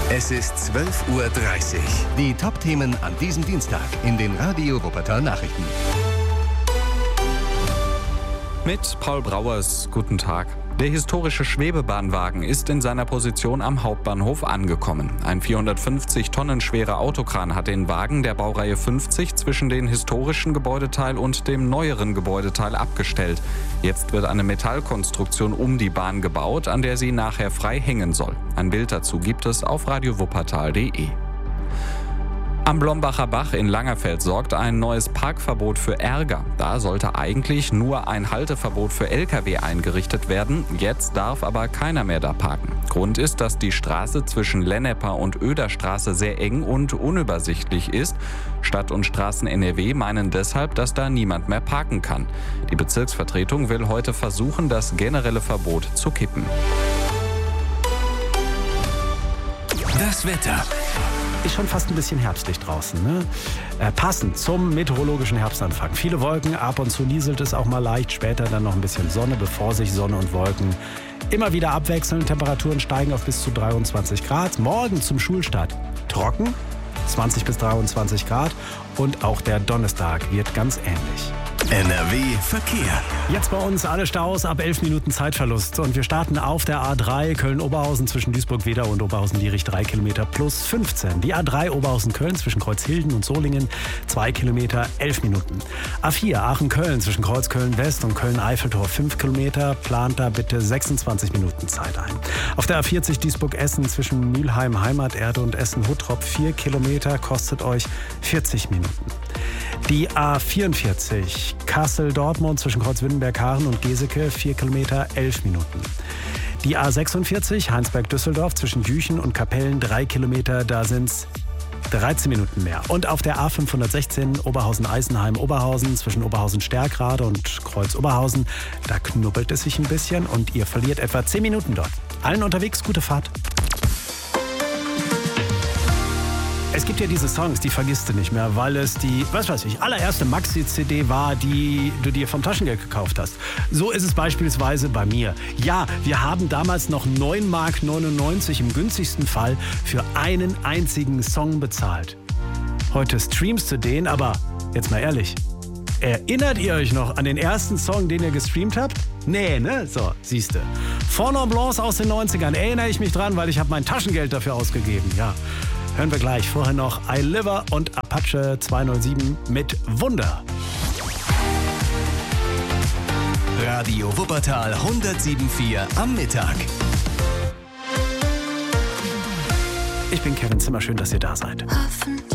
Es ist 12:30 Uhr. Die Top-Themen an diesem Dienstag in den Radio Wuppertal Nachrichten. Mit Paul Brauers, guten Tag. Der historische Schwebebahnwagen ist in seiner Position am Hauptbahnhof angekommen. Ein 450 Tonnen schwerer Autokran hat den Wagen der Baureihe 50 zwischen den historischen Gebäudeteil und dem neueren Gebäudeteil abgestellt. Jetzt wird eine Metallkonstruktion um die Bahn gebaut, an der sie nachher frei hängen soll. Ein Bild dazu gibt es auf radiowuppertal.de. Am Blombacher Bach in Langerfeld sorgt ein neues Parkverbot für Ärger. Da sollte eigentlich nur ein Halteverbot für Lkw eingerichtet werden. Jetzt darf aber keiner mehr da parken. Grund ist, dass die Straße zwischen Lenneper und Oederstraße sehr eng und unübersichtlich ist. Stadt und Straßen NRW meinen deshalb, dass da niemand mehr parken kann. Die Bezirksvertretung will heute versuchen, das generelle Verbot zu kippen. Das Wetter. Ist schon fast ein bisschen herbstlich draußen, ne? Passend zum meteorologischen Herbstanfang. Viele Wolken, ab und zu nieselt es auch mal leicht, später dann noch ein bisschen Sonne, bevor sich Sonne und Wolken immer wieder abwechseln. Temperaturen steigen auf bis zu 23 Grad. Morgen zum Schulstart trocken, 20 bis 23 Grad. Und auch der Donnerstag wird ganz ähnlich. NRW Verkehr. Jetzt bei uns alle Staus ab 11 Minuten Zeitverlust. Und wir starten auf der A3 Köln-Oberhausen zwischen Duisburg-Wedau und Oberhausen-Lierich 3 Kilometer plus 15. Die A3 Oberhausen-Köln zwischen Kreuzhilden und Solingen 2 Kilometer 11 Minuten. A4 Aachen-Köln zwischen Kreuzköln-West und Köln-Eiffeltor 5 Kilometer. Plant da bitte 26 Minuten Zeit ein. Auf der A40 Duisburg-Essen zwischen Mülheim, Heimaterde und Essen-Huttrop 4 Kilometer kostet euch 40 Minuten. Die A44 Kassel-Dortmund zwischen Kreuzwindenberg-Haaren und Geseke 4 Kilometer 11 Minuten. Die A46 Heinsberg-Düsseldorf zwischen Jüchen und Kapellen 3 Kilometer, da sind es 13 Minuten mehr. Und auf der A516 Oberhausen-Eisenheim-Oberhausen zwischen Oberhausen-Stärkrade und Kreuz-Oberhausen, da knubbelt es sich ein bisschen und ihr verliert etwa 10 Minuten dort. Allen unterwegs, gute Fahrt. Es gibt ja diese Songs, die vergisst du nicht mehr, weil es die, allererste Maxi-CD war, die du dir vom Taschengeld gekauft hast. So ist es beispielsweise bei mir. Ja, wir haben damals noch 9,99 Mark im günstigsten Fall für einen einzigen Song bezahlt. Heute streamst du den, aber jetzt mal ehrlich, erinnert ihr euch noch an den ersten Song, den ihr gestreamt habt? Nee, ne? So, siehste. Fond Blanc aus den 90ern, erinnere ich mich dran, weil ich habe mein Taschengeld dafür ausgegeben, ja. Hören wir gleich. Vorher noch I Liver und Apache 207 mit Wunder. Radio Wuppertal 107,4 am Mittag. Ich bin Kevin Zimmer, schön, dass ihr da seid. Hoffen